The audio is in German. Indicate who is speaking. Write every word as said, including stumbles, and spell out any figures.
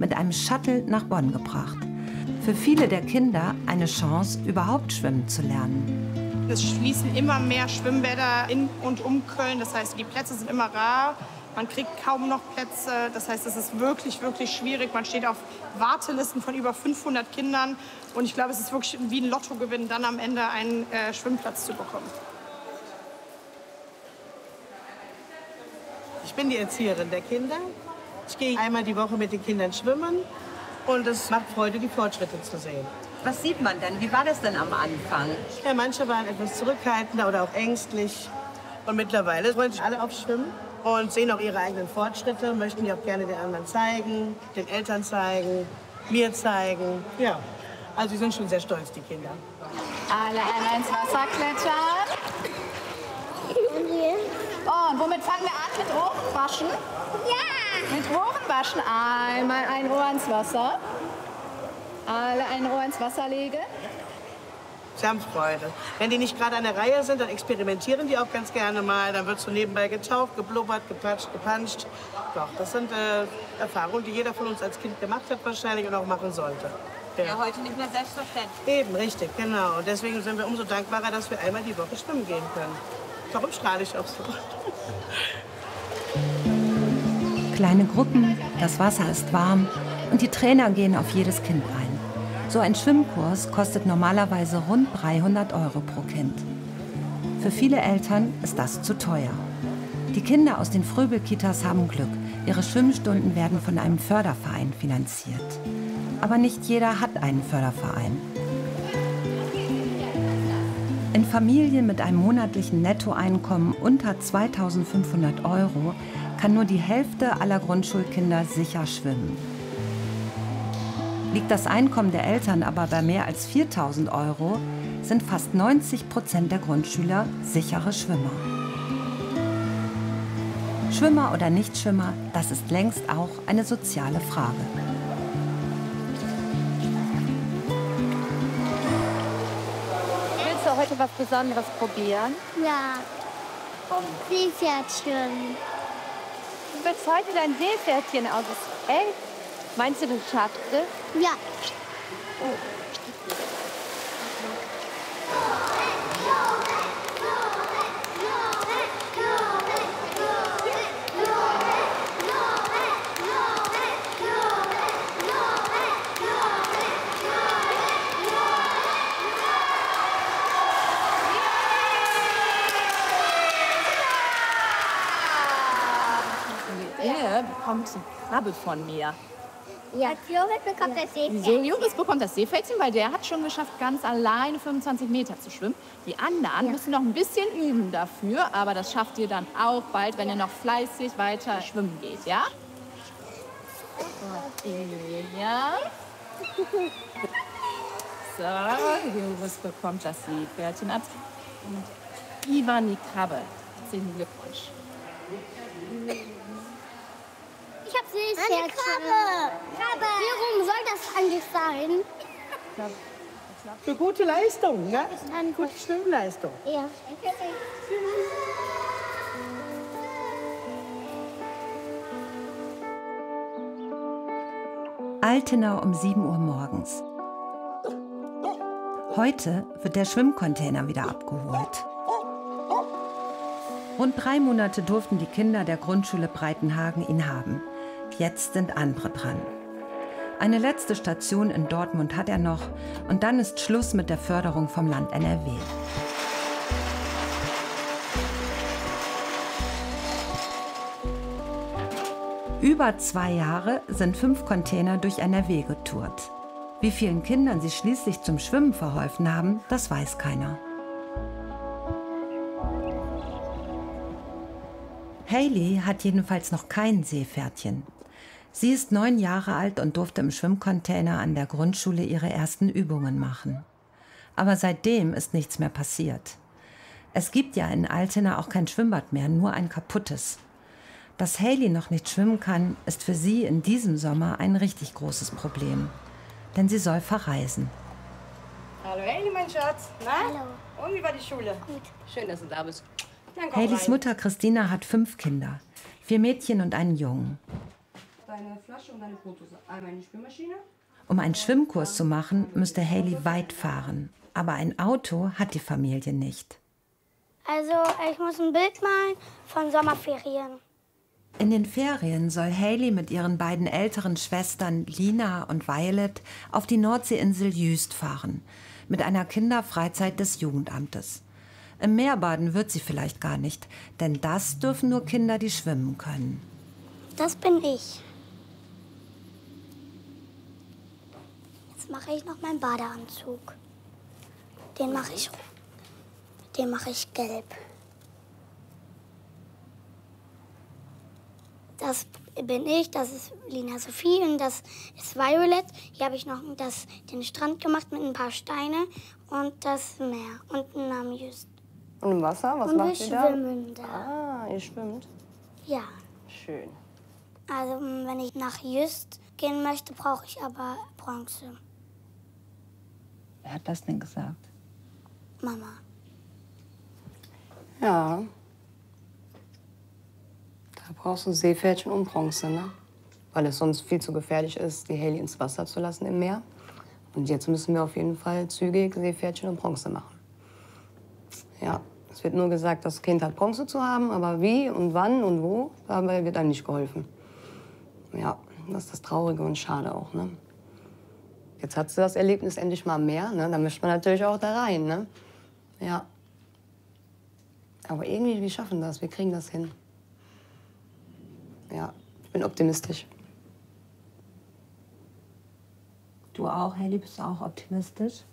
Speaker 1: mit einem Shuttle nach Bonn gebracht. Für viele der Kinder eine Chance, überhaupt schwimmen zu lernen.
Speaker 2: Es schließen immer mehr Schwimmbäder in und um Köln. Das heißt, die Plätze sind immer rar. Man kriegt kaum noch Plätze. Das heißt, es ist wirklich, wirklich schwierig. Man steht auf Wartelisten von über fünfhundert Kindern. Und ich glaube, es ist wirklich wie ein Lottogewinn, dann am Ende einen äh, Schwimmplatz zu bekommen.
Speaker 3: Ich bin die Erzieherin der Kinder. Ich gehe einmal die Woche mit den Kindern schwimmen. Und es macht Freude, die Fortschritte zu sehen.
Speaker 4: Was sieht man denn? Wie war das denn am Anfang?
Speaker 3: Ja, manche waren etwas zurückhaltender oder auch ängstlich. Und mittlerweile wollen sich alle aufs Schwimmen und sehen auch ihre eigenen Fortschritte, möchten die auch gerne den anderen zeigen, den Eltern zeigen, mir zeigen. Ja, also sie sind schon sehr stolz, die Kinder.
Speaker 5: Alle einmal ins Wasser klettern. Oh, und womit fangen wir an? Mit Ohrenwaschen? Ja! Mit Ohrenwaschen. Einmal ein Ohr ins Wasser. Alle ein Ohr ins Wasser legen.
Speaker 3: Sie haben Freude. Wenn die nicht gerade an der Reihe sind, dann experimentieren die auch ganz gerne mal. Dann wird so nebenbei getaucht, geblubbert, geplatscht, gepanscht. Doch, das sind äh, Erfahrungen, die jeder von uns als Kind gemacht hat wahrscheinlich und auch machen sollte.
Speaker 4: Ja, ja heute nicht mehr selbstverständlich.
Speaker 3: Eben, richtig, genau. Und deswegen sind wir umso dankbarer, dass wir einmal die Woche schwimmen gehen können. Warum strahle ich auch so?
Speaker 1: Kleine Gruppen, das Wasser ist warm und die Trainer gehen auf jedes Kind ein. So ein Schwimmkurs kostet normalerweise rund dreihundert Euro pro Kind. Für viele Eltern ist das zu teuer. Die Kinder aus den Fröbel-Kitas haben Glück. Ihre Schwimmstunden werden von einem Förderverein finanziert. Aber nicht jeder hat einen Förderverein. In Familien mit einem monatlichen Nettoeinkommen unter zweitausendfünfhundert Euro kann nur die Hälfte aller Grundschulkinder sicher schwimmen. Liegt das Einkommen der Eltern aber bei mehr als viertausend Euro, sind fast neunzig Prozent der Grundschüler sichere Schwimmer. Schwimmer oder Nichtschwimmer, das ist längst auch eine soziale Frage.
Speaker 5: Willst du heute was Besonderes probieren?
Speaker 6: Ja. Seepferdchen.
Speaker 5: Du willst heute dein Seepferdchen aus. Ey, meinst du, du schaffst es?
Speaker 6: Ja.
Speaker 5: Oh. Er bekommt eine Krabbe von mir.
Speaker 6: Ja. Als Joris bekommt das Seepferdchen.
Speaker 5: Wieso Joris bekommt das Seepferdchen? Weil der hat schon geschafft, ganz alleine fünfundzwanzig Meter zu schwimmen. Die anderen
Speaker 6: Ja.
Speaker 5: müssen noch ein bisschen üben dafür, aber das schafft ihr dann auch bald, wenn ihr noch fleißig weiter schwimmen geht, ja? So, ja. So, Joris bekommt das Seepferdchen ab. Und Ivan die Krabbe. Herzlichen Glückwunsch.
Speaker 6: Ich hab Seepferdchen. Eine Krabbe. Krabbe. Warum soll das eigentlich sein?
Speaker 3: Für gute Leistung, ne?
Speaker 6: Eine
Speaker 3: gute Schwimmleistung.
Speaker 6: Ja.
Speaker 1: Altenau um sieben Uhr morgens. Heute wird der Schwimmcontainer wieder abgeholt. Rund drei Monate durften die Kinder der Grundschule Breitenhagen ihn haben. Jetzt sind andere dran. Eine letzte Station in Dortmund hat er noch und dann ist Schluss mit der Förderung vom Land N R W. Über zwei Jahre sind fünf Container durch N R W getourt. Wie vielen Kindern sie schließlich zum Schwimmen verholfen haben, das weiß keiner. Hailey hat jedenfalls noch kein Seepferdchen. Sie ist neun Jahre alt und durfte im Schwimmcontainer an der Grundschule ihre ersten Übungen machen. Aber seitdem ist nichts mehr passiert. Es gibt ja in Altena auch kein Schwimmbad mehr, nur ein kaputtes. Dass Hailey noch nicht schwimmen kann, ist für sie in diesem Sommer ein richtig großes Problem. Denn sie soll verreisen.
Speaker 4: Hallo Hailey, mein Schatz. Na?
Speaker 6: Hallo.
Speaker 4: Und wie war die Schule?
Speaker 6: Gut.
Speaker 4: Schön, dass du da bist. Dann komm
Speaker 1: Haileys
Speaker 4: rein.
Speaker 1: Mutter Christina hat fünf Kinder. Vier Mädchen und einen Jungen.
Speaker 7: deine Flasche und deine Brotdose. Einmal in die Spülmaschine.
Speaker 1: Um einen Schwimmkurs zu machen, müsste Hailey weit fahren. Aber ein Auto hat die Familie nicht.
Speaker 6: Also, ich muss ein Bild malen von Sommerferien.
Speaker 1: In den Ferien soll Hailey mit ihren beiden älteren Schwestern Lina und Violet auf die Nordseeinsel Jüst fahren, mit einer Kinderfreizeit des Jugendamtes. Im Meer baden wird sie vielleicht gar nicht, denn das dürfen nur Kinder, die schwimmen können.
Speaker 6: Das bin ich. Jetzt mache ich noch meinen Badeanzug. Den mache ich, den mache ich gelb. Das bin ich, das ist Lina Sophie und das ist Violet. Hier habe ich noch das, den Strand gemacht mit ein paar Steine und das Meer unten am Jüst.
Speaker 7: Und im Wasser, was
Speaker 6: und
Speaker 7: macht
Speaker 6: wir
Speaker 7: ihr da?
Speaker 6: schwimmen da.
Speaker 7: Ah, ihr schwimmt.
Speaker 6: Ja.
Speaker 7: Schön.
Speaker 6: Also wenn ich nach Jüst gehen möchte, brauche ich aber Bronze.
Speaker 8: Wer hat das denn gesagt?
Speaker 6: Mama.
Speaker 7: Ja. Da brauchst du Seepferdchen und Bronze, ne? Weil es sonst viel zu gefährlich ist, die Hailey ins Wasser zu lassen im Meer. Und jetzt müssen wir auf jeden Fall zügig Seepferdchen und Bronze machen. Ja, es wird nur gesagt, das Kind hat Bronze zu haben, aber wie und wann und wo, dabei wird einem nicht geholfen. Ja, das ist das Traurige und Schade auch, ne? Jetzt hat sie das Erlebnis endlich mal mehr, ne? Da möchte man natürlich auch da rein, ne? Ja. Aber irgendwie, wir schaffen das, wir kriegen das hin. Ja, ich bin optimistisch.
Speaker 8: Du auch, Hailey, bist du auch optimistisch?